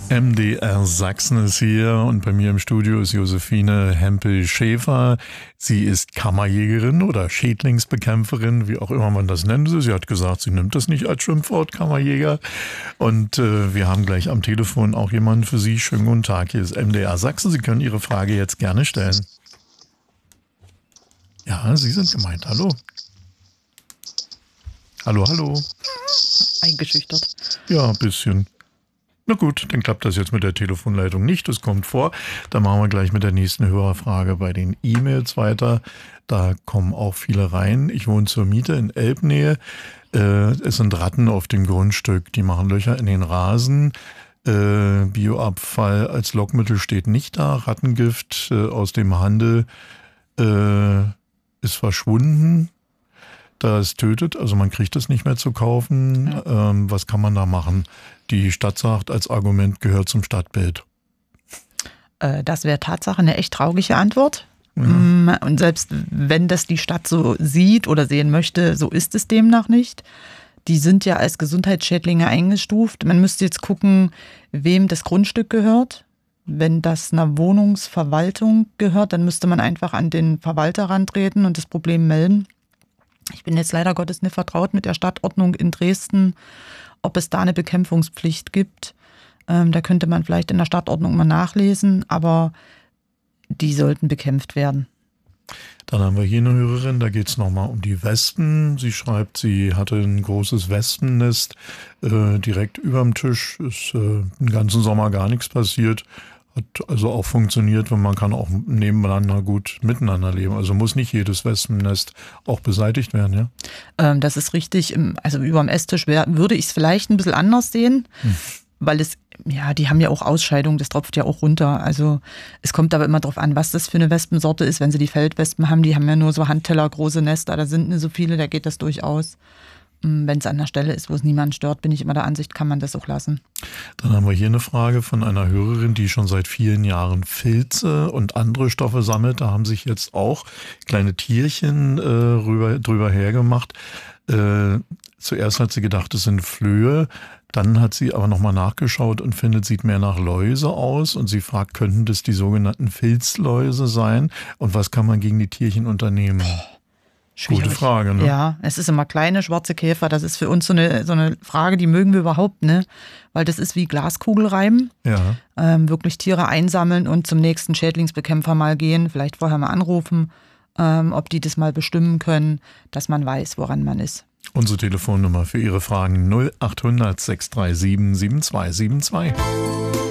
MDR Sachsen ist hier und bei mir im Studio ist Josephine Hempel-Schäfer. Sie ist Kammerjägerin oder Schädlingsbekämpferin, wie auch immer man das nennt. Sie hat gesagt, sie nimmt das nicht als Schimpfwort, Kammerjäger. Und wir haben gleich am Telefon auch jemanden für Sie. Schönen guten Tag, hier ist MDR Sachsen. Sie können Ihre Frage jetzt gerne stellen. Ja, Sie sind gemeint. Hallo. Hallo, hallo. Eingeschüchtert. Ja, ein bisschen. Na gut, dann klappt das jetzt mit der Telefonleitung nicht. Das kommt vor. Dann machen wir gleich mit der nächsten Hörerfrage bei den E-Mails weiter. Da kommen auch viele rein. Ich wohne zur Miete in Elbnähe. Es sind Ratten auf dem Grundstück. Die machen Löcher in den Rasen. Bioabfall als Lockmittel steht nicht da. Rattengift aus dem Handel ist verschwunden. Da es tötet, also man kriegt es nicht mehr zu kaufen. Ja. Was kann man da machen? Die Stadt sagt, als Argument gehört zum Stadtbild. Das wäre Tatsache eine echt traurige Antwort. Ja. Und selbst wenn das die Stadt so sieht oder sehen möchte, so ist es demnach nicht. Die sind ja als Gesundheitsschädlinge eingestuft. Man müsste jetzt gucken, wem das Grundstück gehört. Wenn das einer Wohnungsverwaltung gehört, dann müsste man einfach an den Verwalter rantreten und das Problem melden. Ich bin jetzt leider Gottes nicht vertraut mit der Stadtordnung in Dresden, ob es da eine Bekämpfungspflicht gibt. Da könnte man vielleicht in der Stadtordnung mal nachlesen, aber die sollten bekämpft werden. Dann haben wir hier eine Hörerin, da geht es nochmal um die Wespen. Sie schreibt, sie hatte ein großes Wespennest direkt überm Tisch. Ist den ganzen Sommer gar nichts passiert. Hat also auch funktioniert und man kann auch nebeneinander gut miteinander leben. Also muss nicht jedes Wespennest auch beseitigt werden, ja? Das ist richtig. Also über dem Esstisch würde ich es vielleicht ein bisschen anders sehen, weil die haben ja auch Ausscheidung, das tropft ja auch runter. Also es kommt aber immer darauf an, was das für eine Wespensorte ist. Wenn sie die Feldwespen haben, die haben ja nur so Handteller große Nester, da sind nicht so viele, da geht das durchaus. Wenn es an der Stelle ist, wo es niemanden stört, bin ich immer der Ansicht, kann man das auch lassen. Dann haben wir hier eine Frage von einer Hörerin, die schon seit vielen Jahren Filze und andere Stoffe sammelt. Da haben sich jetzt auch kleine Tierchen drüber hergemacht. Zuerst hat sie gedacht, es sind Flöhe. Dann hat sie aber nochmal nachgeschaut und findet, sieht mehr nach Läuse aus. Und sie fragt, könnten das die sogenannten Filzläuse sein? Und was kann man gegen die Tierchen unternehmen? Schwierig. Gute Frage, ne? Ja, es ist immer kleine schwarze Käfer. Das ist für uns so eine Frage, die mögen wir überhaupt, ne? Weil das ist wie Glaskugelreiben. Ja. Wirklich Tiere einsammeln und zum nächsten Schädlingsbekämpfer mal gehen, vielleicht vorher mal anrufen, ob die das mal bestimmen können, dass man weiß, woran man ist. Unsere Telefonnummer für Ihre Fragen 0800 637 7272.